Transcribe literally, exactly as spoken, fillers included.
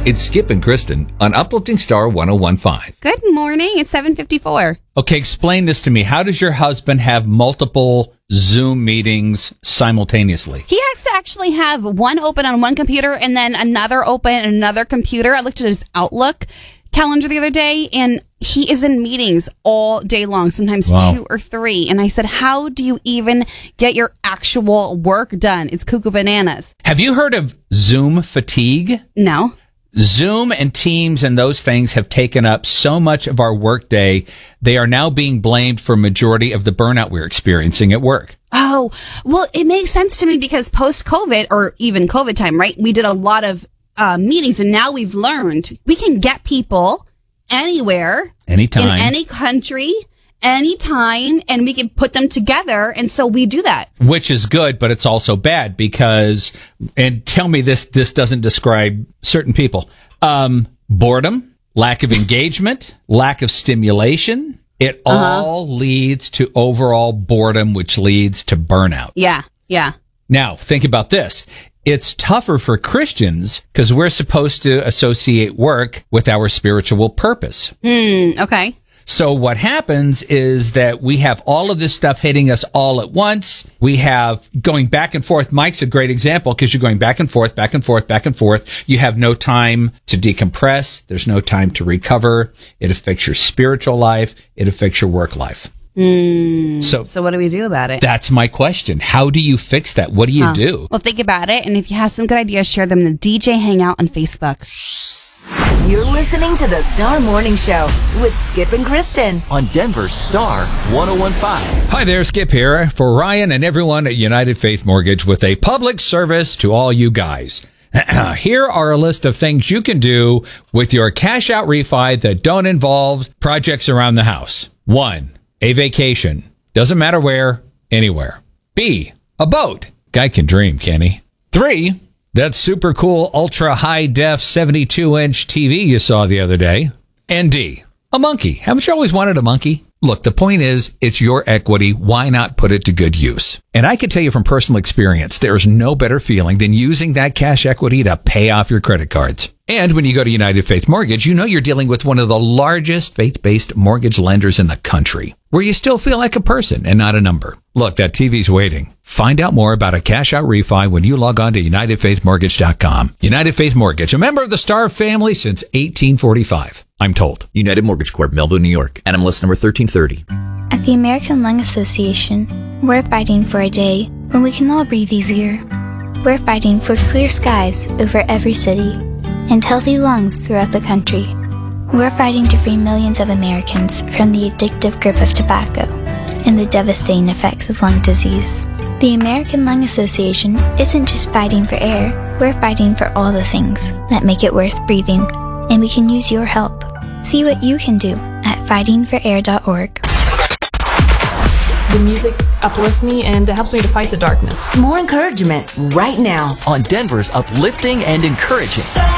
It's Skip and Kristen on Uplifting Star one oh one point five. Good morning. It's seven fifty-four. Okay, explain this to me. How does your husband have multiple Zoom meetings simultaneously? He has to actually have one open on one computer and then another open on another computer. I looked at his Outlook calendar the other day, and he is in meetings all day long, sometimes Wow. two or three. And I said, how do you even get your actual work done? It's cuckoo bananas. Have you heard of Zoom fatigue? No. Zoom and Teams and those things have taken up so much of our workday. They are now being blamed for a majority of the burnout we're experiencing at work. Oh, well, it makes sense to me because post-COVID, or even COVID time, right? We did a lot of uh, meetings, and now we've learned we can get people anywhere, Anytime. in any country, anytime, and we can put them together. And so we do that. Which is good, but it's also bad because, and tell me this, this doesn't describe certain people. Um, boredom, lack of engagement, lack of stimulation. It Uh-huh. all leads to overall boredom, which leads to burnout. Yeah, yeah. Now, think about this. It's tougher for Christians because we're supposed to associate work with our spiritual purpose. Mm, okay. So what happens is that we have all of this stuff hitting us all at once. We have going back and forth. Mike's a great example because you're going back and forth, back and forth, back and forth. You have no time to decompress. There's no time to recover. It affects your spiritual life. It affects your work life. Mm, So, so what do we do about it? that's my question. How do you fix that? What do you Huh. do? Well, think about it. And if you have some good ideas, share them in the D J Hangout on Facebook. You're listening to the Star Morning Show with Skip and Kristen on Denver's Star one oh one point five. Hi there, Skip here for Ryan and everyone at United Faith Mortgage with a public service to all you guys. Here are a list of things you can do with your cash out refi that don't involve projects around the house. One, a vacation. Doesn't matter where, anywhere. B, a boat. Guy can dream, can he? Three, that super cool ultra high def seventy-two inch T V you saw the other day. And D, a monkey. Haven't you always wanted a monkey? Look, the point is, it's your equity. Why not put it to good use? And I can tell you from personal experience, there's no better feeling than using that cash equity to pay off your credit cards. And when you go to United Faith Mortgage, you know you're dealing with one of the largest faith-based mortgage lenders in the country, where you still feel like a person and not a number. Look, that T V's waiting. Find out more about a cash-out refi when you log on to united faith mortgage dot com. United Faith Mortgage, a member of the Star family since eighteen forty-five, I'm told. United Mortgage Corp, Melville, New York. N M L S number thirteen thirty. At the American Lung Association, we're fighting for a day when we can all breathe easier. We're fighting for clear skies over every city and healthy lungs throughout the country. We're fighting to free millions of Americans from the addictive grip of tobacco and the devastating effects of lung disease. The American Lung Association isn't just fighting for air, we're fighting for all the things that make it worth breathing, and we can use your help. See what you can do at fighting for air dot org. The music uplifts me and it helps me to fight the darkness. More encouragement right now. On Denver's uplifting and encouraging